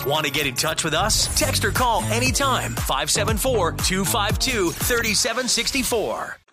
Want to get in touch with us? Text or call anytime. 574-252-3764.